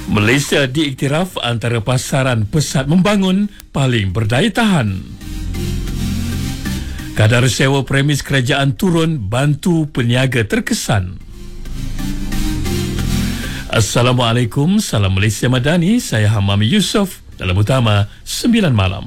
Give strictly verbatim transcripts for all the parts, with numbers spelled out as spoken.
Malaysia diiktiraf antara pasaran pesat membangun paling berdaya tahan. Kadar sewa premis kerajaan turun bantu peniaga terkesan. Assalamualaikum, salam Malaysia Madani, saya Hamami Yusof dalam Utama sembilan malam.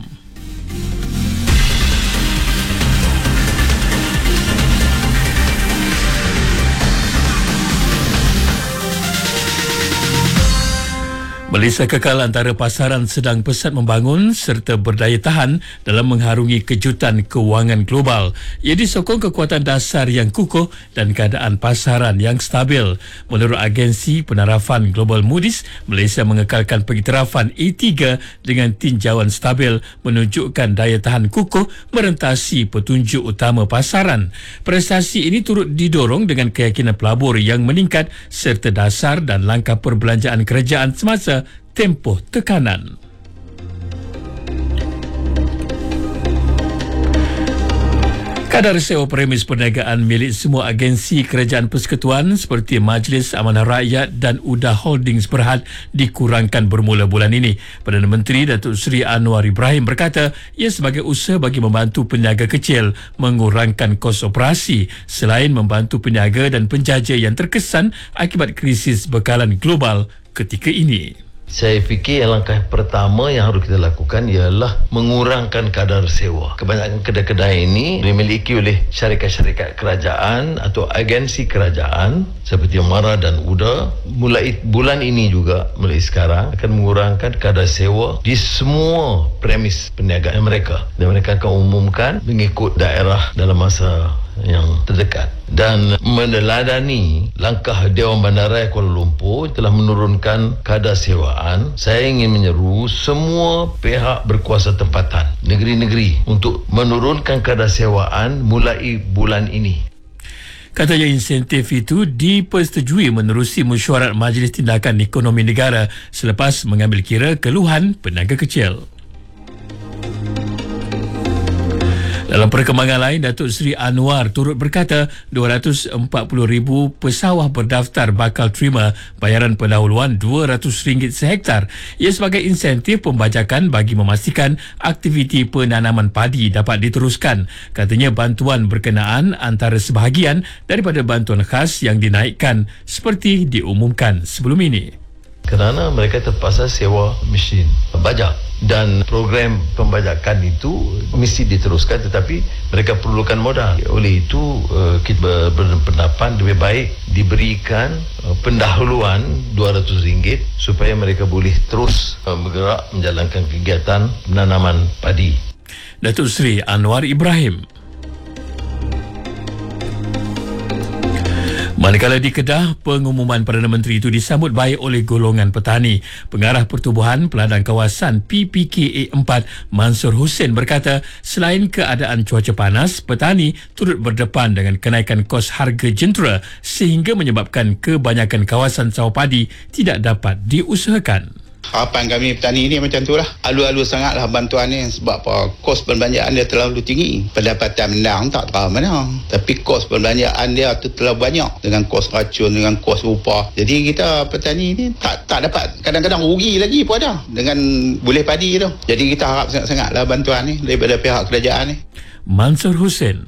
Malaysia kekal antara pasaran sedang pesat membangun serta berdaya tahan dalam mengharungi kejutan kewangan global. Ia disokong kekuatan dasar yang kukuh dan keadaan pasaran yang stabil. Menurut agensi penarafan Global Moody's, Malaysia mengekalkan pengiktirafan A tiga dengan tinjauan stabil menunjukkan daya tahan kukuh merentasi petunjuk utama pasaran. Prestasi ini turut didorong dengan keyakinan pelabur yang meningkat serta dasar dan langkah perbelanjaan kerajaan semasa tempoh tekanan. Kadar sewa premis perniagaan milik semua agensi kerajaan persekutuan seperti Majlis Amanah Rakyat dan U D A Holdings Berhad dikurangkan bermula bulan ini. Perdana Menteri Datuk Seri Anwar Ibrahim berkata ia sebagai usaha bagi membantu peniaga kecil mengurangkan kos operasi selain membantu peniaga dan penjaja yang terkesan akibat krisis bekalan global ketika ini. Saya fikir langkah pertama yang harus kita lakukan ialah mengurangkan kadar sewa. Kebanyakan kedai-kedai ini dimiliki oleh syarikat-syarikat kerajaan atau agensi kerajaan seperti MARA dan U D A. Mulai bulan ini juga, mulai sekarang, akan mengurangkan kadar sewa di semua premis perniagaan mereka. Dan mereka akan umumkan mengikut daerah dalam masa yang terdekat. Dan meneladani langkah Dewan Bandaraya Kuala Lumpur telah menurunkan kadar sewaan, saya ingin menyeru semua pihak berkuasa tempatan negeri-negeri untuk menurunkan kadar sewaan mulai bulan ini. Katanya insentif itu dipersetujui menerusi mesyuarat Majlis Tindakan Ekonomi Negara selepas mengambil kira keluhan peniaga kecil. Dalam perkembangan lain, Datuk Seri Anwar turut berkata dua ratus empat puluh ribu pesawah berdaftar bakal terima bayaran pendahuluan dua ratus ringgit sehektar. Ia sebagai insentif pembajakan bagi memastikan aktiviti penanaman padi dapat diteruskan. Katanya bantuan berkenaan antara sebahagian daripada bantuan khas yang dinaikkan seperti diumumkan sebelum ini. Kerana mereka terpaksa sewa mesin bajak dan program pembajakan itu mesti diteruskan, tetapi mereka perlukan modal. Oleh itu kita berpendapat lebih baik diberikan pendahuluan dua ratus ringgit supaya mereka boleh terus bergerak menjalankan kegiatan penanaman padi. Datuk Seri Anwar Ibrahim. Manakala di Kedah, pengumuman Perdana Menteri itu disambut baik oleh golongan petani. Pengarah Pertubuhan Peladang Kawasan P P K A empat Mansur Hussein berkata selain keadaan cuaca panas, petani turut berdepan dengan kenaikan kos harga jentera sehingga menyebabkan kebanyakan kawasan sawah padi tidak dapat diusahakan. Harapan kami petani ni macam tu lah. Alu-alu sangatlah bantuan ni sebab apa? Kos perbelanjaan dia terlalu tinggi. Pendapatan menang tak tahu mana. Tapi kos perbelanjaan dia tu terlalu banyak dengan kos racun, dengan kos upah. Jadi kita petani ni tak tak dapat. Kadang-kadang rugi lagi pun ada dengan boleh padi tu. Jadi kita harap sangat-sangatlah bantuan ni daripada pihak kerajaan ni. Mansur Hussein.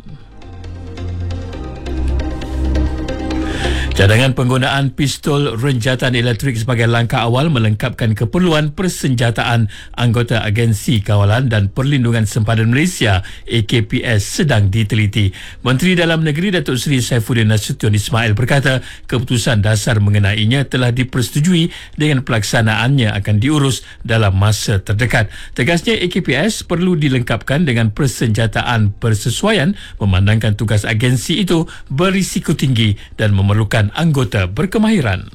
Cadangan penggunaan pistol renjatan elektrik sebagai langkah awal melengkapkan keperluan persenjataan anggota Agensi Kawalan dan Perlindungan Sempadan Malaysia A K P S sedang diteliti. Menteri Dalam Negeri Datuk Seri Saifuddin Nasution Ismail berkata keputusan dasar mengenainya telah dipersetujui dengan pelaksanaannya akan diurus dalam masa terdekat. Tegasnya A K P S perlu dilengkapkan dengan persenjataan bersesuaian memandangkan tugas agensi itu berisiko tinggi dan memerlukan anggota berkemahiran.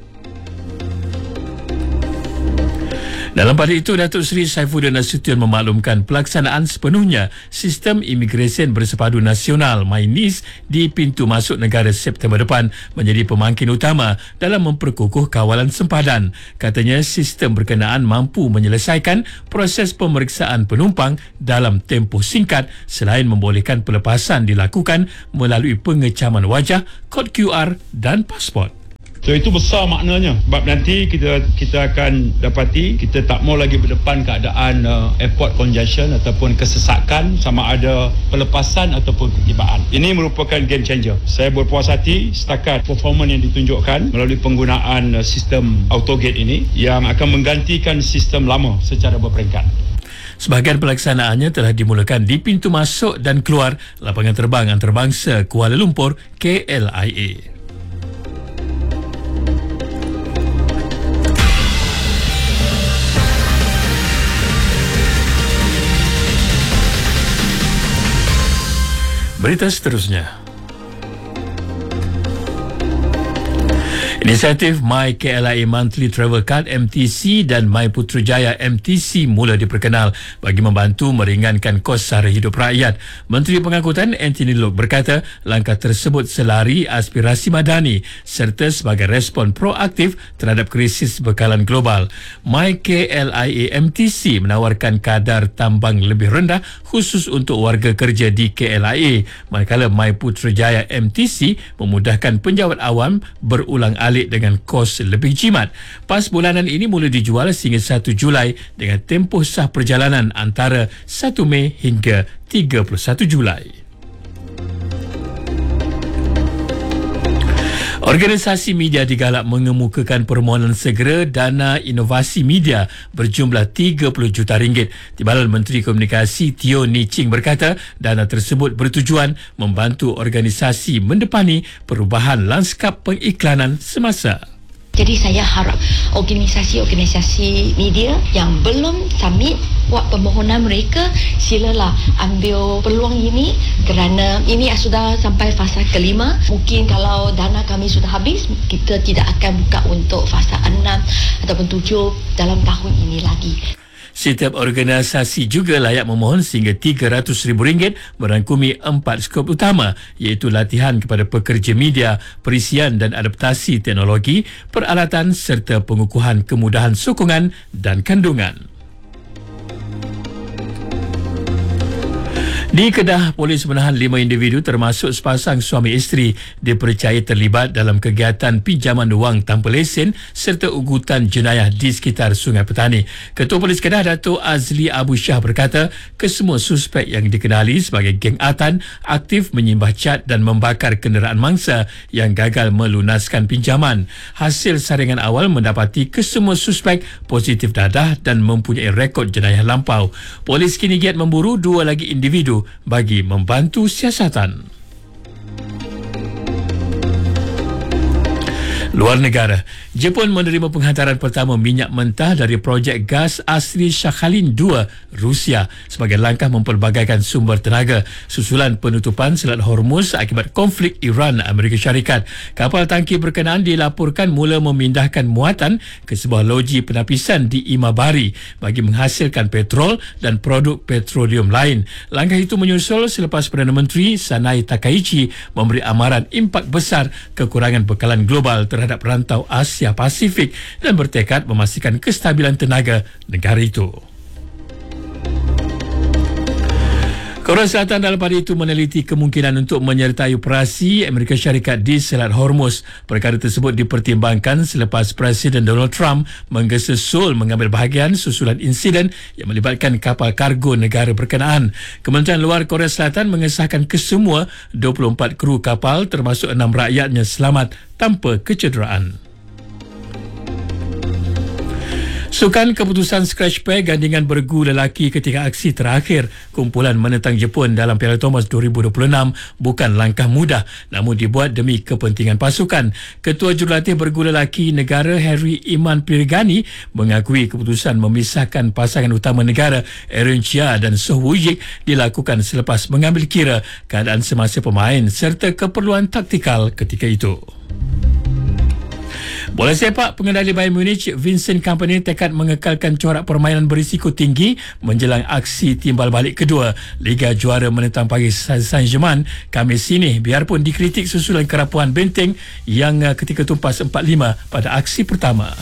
Dalam pada itu, Datuk Seri Saifuddin Nasution memaklumkan pelaksanaan sepenuhnya Sistem Imigresen Bersepadu Nasional MyNIS di pintu masuk negara September depan menjadi pemangkin utama dalam memperkukuh kawalan sempadan. Katanya sistem berkenaan mampu menyelesaikan proses pemeriksaan penumpang dalam tempoh singkat selain membolehkan pelepasan dilakukan melalui pengecaman wajah, kod Q R dan pasport. So itu besar maknanya, sebab nanti kita kita akan dapati kita tak mau lagi berdepan keadaan uh, airport congestion ataupun kesesakan, sama ada pelepasan ataupun ketibaan. Ini merupakan game changer. Saya berpuas hati setakat performan yang ditunjukkan melalui penggunaan uh, sistem autogate ini yang akan menggantikan sistem lama secara berperingkat. Sebahagian pelaksanaannya telah dimulakan di pintu masuk dan keluar lapangan terbang antarabangsa Kuala Lumpur K L I A. Berita seterusnya. Inisiatif My K L I A Monthly Travel Card M T C dan My Putrajaya M T C mula diperkenal bagi membantu meringankan kos sara hidup rakyat. Menteri Pengangkutan Anthony Loke berkata langkah tersebut selari aspirasi madani serta sebagai respon proaktif terhadap krisis bekalan global. My K L I A M T C menawarkan kadar tambang lebih rendah khusus untuk warga kerja di K L I A, manakala My Putrajaya M T C memudahkan penjawat awam berulang alik dengan kos lebih jimat. Pas bulanan ini mula dijual sehingga satu Julai dengan tempoh sah perjalanan antara satu Mei hingga tiga puluh satu Julai. Organisasi media digalak mengemukakan permohonan segera dana inovasi media berjumlah tiga puluh juta ringgit. Timbalan Menteri Komunikasi Teo Ni Ching berkata dana tersebut bertujuan membantu organisasi mendepani perubahan lanskap pengiklanan semasa. Jadi saya harap organisasi-organisasi media yang belum submit buat permohonan mereka, silalah ambil peluang ini kerana ini sudah sampai fasa kelima. Mungkin kalau dana kami sudah habis, kita tidak akan buka untuk fasa enam ataupun tujuh dalam tahun ini lagi. Setiap organisasi juga layak memohon sehingga tiga ratus ribu ringgit merangkumi empat skop utama iaitu latihan kepada pekerja media, perisian dan adaptasi teknologi, peralatan serta pengukuhan kemudahan sokongan dan kandungan. Di Kedah, polis menahan lima individu termasuk sepasang suami isteri dipercayai terlibat dalam kegiatan pinjaman wang tanpa lesen serta ugutan jenayah di sekitar Sungai Petani. Ketua Polis Kedah, Dato' Azli Abu Shah berkata kesemua suspek yang dikenali sebagai geng Atan aktif menyimbah cat dan membakar kenderaan mangsa yang gagal melunaskan pinjaman. Hasil saringan awal mendapati kesemua suspek positif dadah dan mempunyai rekod jenayah lampau. Polis kini giat memburu dua lagi individu bagi membantu siasatan. Luar negara, Jepun menerima penghantaran pertama minyak mentah dari projek gas asli Sakhalin dua Rusia sebagai langkah mempelbagaikan sumber tenaga susulan penutupan Selat Hormuz akibat konflik Iran-Amerika Syarikat. Kapal tangki berkenaan dilaporkan mula memindahkan muatan ke sebuah loji penapisan di Imabari bagi menghasilkan petrol dan produk petroleum lain. Langkah itu menyusul selepas Perdana Menteri Sanai Takaichi memberi amaran impak besar kekurangan bekalan global terhadap terhadap rantau Asia Pasifik dan bertekad memastikan kestabilan tenaga negara itu. Korea Selatan dalam pada itu meneliti kemungkinan untuk menyertai operasi Amerika Syarikat di Selat Hormuz. Perkara tersebut dipertimbangkan selepas Presiden Donald Trump menggesa Seoul mengambil bahagian susulan insiden yang melibatkan kapal kargo negara berkenaan. Kementerian Luar Korea Selatan mengesahkan kesemua dua puluh empat kru kapal termasuk enam rakyatnya selamat tanpa kecederaan. Sukan keputusan scratch pair gandingan bergu lelaki ketika aksi terakhir kumpulan menentang Jepun dalam Piala Thomas dua ribu dua puluh enam bukan langkah mudah namun dibuat demi kepentingan pasukan. Ketua Jurulatih bergu lelaki negara Harry Iman Pirigani mengakui keputusan memisahkan pasangan utama negara Aaron Chia dan Soh Woo-yik dilakukan selepas mengambil kira keadaan semasa pemain serta keperluan taktikal ketika itu. Bola sepak, pengendali Bayern Munich Vincent Kompany tekad mengekalkan corak permainan berisiko tinggi menjelang aksi timbal balik kedua Liga Juara menentang Paris Saint-Germain Khamis ini biarpun dikritik susulan kerapuhan benteng yang ketika tumpas empat lima pada aksi pertama.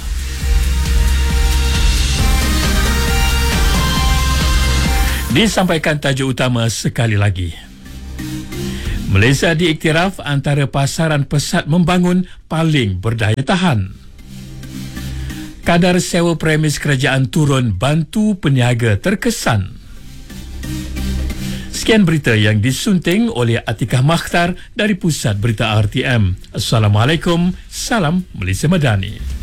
Disampaikan tajuk utama sekali lagi. Malaysia diiktiraf antara pasaran pesat membangun paling berdaya tahan. Kadar sewa premis kerajaan turun bantu peniaga terkesan. Sekian berita yang disunting oleh Atikah Makhtar dari Pusat Berita R T M. Assalamualaikum, salam Malaysia Madani.